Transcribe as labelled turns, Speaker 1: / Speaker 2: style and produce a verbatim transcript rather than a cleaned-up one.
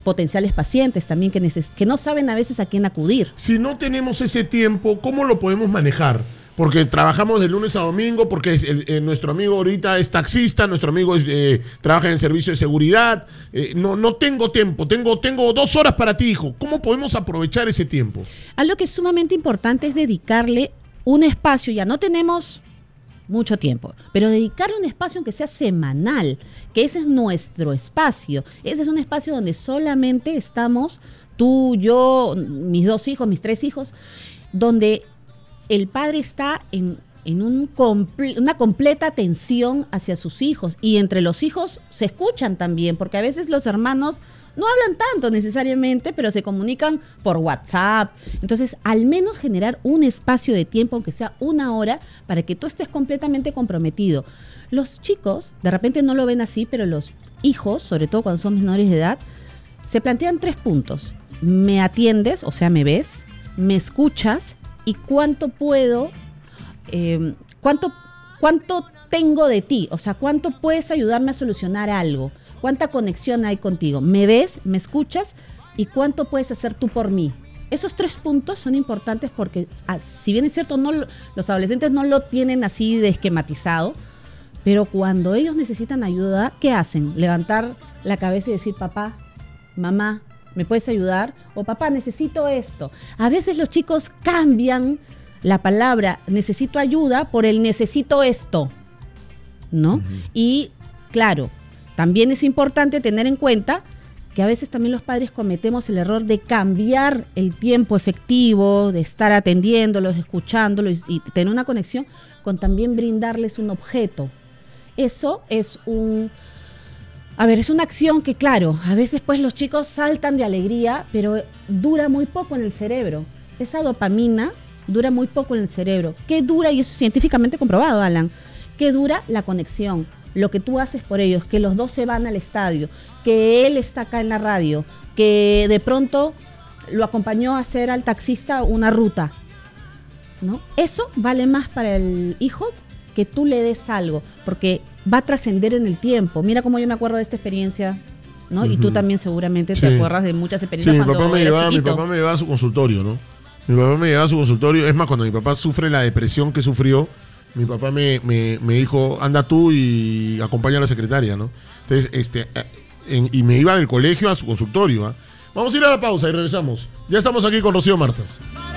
Speaker 1: potenciales pacientes también que, neces que no saben a veces a quién acudir.
Speaker 2: Si no tenemos ese tiempo, ¿cómo lo podemos manejar? Porque trabajamos de lunes a domingo, porque el, el, nuestro amigo ahorita es taxista, nuestro amigo es, eh, trabaja en el servicio de seguridad. Eh, no, no tengo tiempo, tengo, tengo dos horas para ti, hijo. ¿Cómo podemos aprovechar ese tiempo?
Speaker 1: Algo que es sumamente importante es dedicarle un espacio. Ya no tenemos mucho tiempo, pero dedicarle un espacio aunque sea semanal, que ese es nuestro espacio. Ese es un espacio donde solamente estamos tú, yo, mis dos hijos, mis tres hijos, donde el padre está en, en un comple una completa atención hacia sus hijos, y entre los hijos se escuchan también, porque a veces los hermanos no hablan tanto necesariamente, pero se comunican por WhatsApp. Entonces, al menos generar un espacio de tiempo, aunque sea una hora, para que tú estés completamente comprometido. Los chicos, de repente no lo ven así, pero los hijos, sobre todo cuando son menores de edad, se plantean tres puntos. ¿Me atiendes? O sea, ¿me ves? ¿Me escuchas? ¿Y cuánto puedo, eh, cuánto, cuánto tengo de ti? O sea, ¿cuánto puedes ayudarme a solucionar algo? ¿Cuánta conexión hay contigo? ¿Me ves? ¿Me escuchas? ¿Y cuánto puedes hacer tú por mí? Esos tres puntos son importantes porque, ah, si bien es cierto, no, los adolescentes no lo tienen así de esquematizado, pero cuando ellos necesitan ayuda, ¿qué hacen? Levantar la cabeza y decir, papá, mamá, ¿me puedes ayudar? O papá, necesito esto. A veces los chicos cambian la palabra necesito ayuda por el necesito esto, ¿no? Uh-huh. Y claro, también es importante tener en cuenta que a veces también los padres cometemos el error de cambiar el tiempo efectivo, de estar atendiéndolos, escuchándolos y, y tener una conexión con también brindarles un objeto. Eso es un... A ver, es una acción que, claro, a veces pues los chicos saltan de alegría, pero dura muy poco en el cerebro. Esa dopamina dura muy poco en el cerebro. ¿Qué dura? Y eso es científicamente comprobado, Alan. ¿Qué dura? La conexión. Lo que tú haces por ellos, que los dos se van al estadio, que él está acá en la radio, que de pronto lo acompañó a hacer al taxista una ruta, ¿no? Eso vale más para el hijo que tú le des algo, porque va a trascender en el tiempo. Mira cómo yo me acuerdo de esta experiencia, ¿no? Uh-huh. Y tú también seguramente sí. te acuerdas de muchas experiencias.
Speaker 2: Sí,
Speaker 1: cuando
Speaker 2: mi papá, me
Speaker 1: eras
Speaker 2: llevaba,
Speaker 1: chiquito.
Speaker 2: mi papá me llevaba a su consultorio, ¿no? Mi papá me llevaba a su consultorio. Es más, cuando mi papá sufre la depresión que sufrió, mi papá me, me, me dijo, anda tú y acompaña a la secretaria, ¿no? Entonces, este, en, y me iba del colegio a su consultorio, ¿eh? Vamos a ir a la pausa y regresamos. Ya estamos aquí con Rocío Martas.